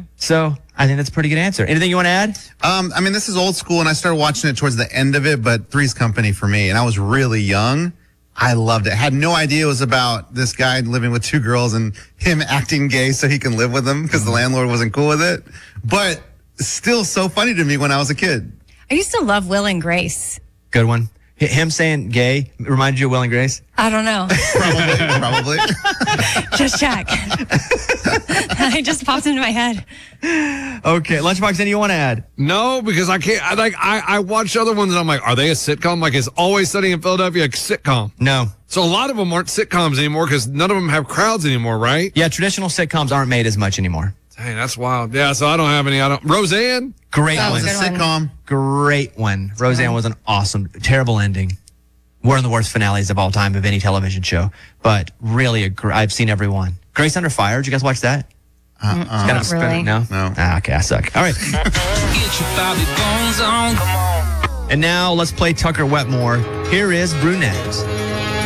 So I think that's a pretty good answer. Anything you want to add? I mean, this is old school, and I started watching it towards the end of it, but Three's Company for me, and I was really young. I loved it. Had no idea it was about this guy living with 2 girls and him acting gay so he can live with them because the landlord wasn't cool with it. But still so funny to me when I was a kid. I used to love Will and Grace. Good one. Him saying gay reminded you of Will and Grace? I don't know. Probably. Just check. It just popped into my head. Okay. Lunchbox, anything you want to add? No, because I can't. I watch other ones and I'm like, are they a sitcom? Like, is Always Sunny in Philadelphia a sitcom? No. So a lot of them aren't sitcoms anymore because none of them have crowds anymore, right? Yeah, traditional sitcoms aren't made as much anymore. Dang, that's wild. Yeah, so I don't have any. Roseanne? Great That one. was a sitcom. Great one. Roseanne was an awesome, terrible ending. One of the worst finales of all time of any television show. But really, I've seen every one. Grace Under Fire. Did you guys watch that? Not really. No? No. Okay, I suck. All right. And now let's play Tucker Wetmore. Here is Brunette.